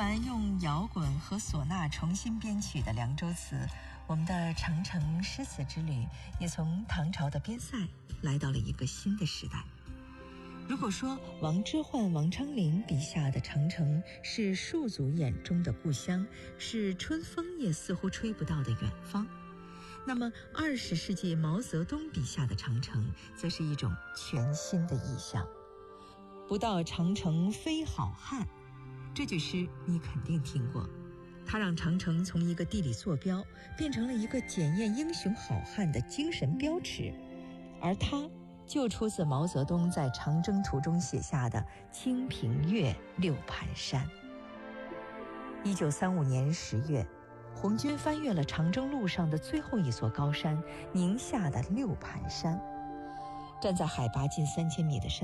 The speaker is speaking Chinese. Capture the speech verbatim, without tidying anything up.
完用摇滚和唢呐重新编曲的凉州词，我们的长城诗词之旅也从唐朝的边塞来到了一个新的时代。如果说王之涣、王昌龄笔下的长城是戍卒眼中的故乡，是春风也似乎吹不到的远方，那么二十世纪毛泽东笔下的长城则是一种全新的意象。不到长城非好汉，这句诗你肯定听过，它让长城从一个地理坐标变成了一个检验英雄好汉的精神标尺，而它就出自毛泽东在长征途中写下的清平乐六盘山。一九三五年十月，红军翻越了长征路上的最后一座高山，宁夏的六盘山。站在海拔近三千米的山